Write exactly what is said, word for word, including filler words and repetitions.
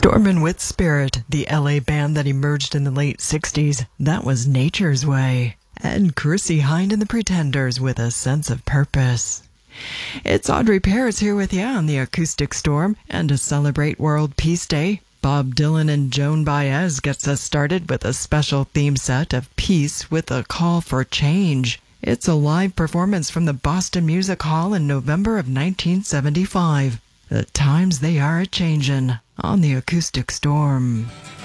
Stormin' with Spirit, the L A band that emerged in the late sixties, that was Nature's Way. And Chrissie Hynde and the Pretenders with A Sense of Purpose. It's Audrey Paris here with you on the Acoustic Storm, and to celebrate World Peace Day, Bob Dylan and Joan Baez gets us started with a special theme set of Peace with a Call for Change. It's a live performance from the Boston Music Hall in November of nineteen seventy-five. The times they are a-changin' on the Acoustic Storm.